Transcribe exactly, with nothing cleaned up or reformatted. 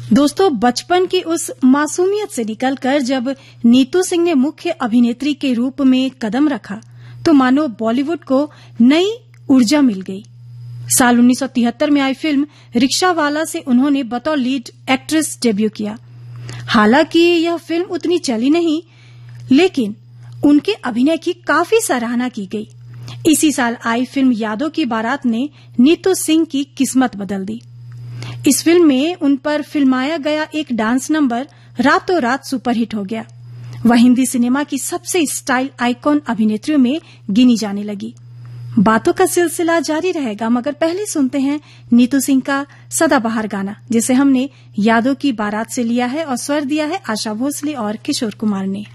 दोस्तों, बचपन की उस मासूमियत से निकलकर जब नीतू सिंह ने मुख्य अभिनेत्री के रूप में कदम रखा तो मानो बॉलीवुड को नई ऊर्जा मिल गई। साल उन्नीस सौ तिहत्तर में आई फिल्म रिक्शावाला से उन्होंने बतौर लीड एक्ट्रेस डेब्यू किया। हालांकि यह फिल्म उतनी चली नहीं, लेकिन उनके अभिनय की काफी सराहना की गई। इसी साल आई फिल्म यादों की बारात ने नीतू सिंह की किस्मत बदल दी। इस फिल्म में उन पर फिल्माया गया एक डांस नंबर रातों रात सुपरहिट हो गया। वह हिंदी सिनेमा की सबसे स्टाइल आइकॉन अभिनेत्रियों में गिनी जाने लगी। बातों का सिलसिला जारी रहेगा, मगर पहले सुनते हैं नीतू सिंह का सदाबहार गाना, जिसे हमने यादों की बारात से लिया है और स्वर दिया है आशा भोसले और किशोर कुमार ने।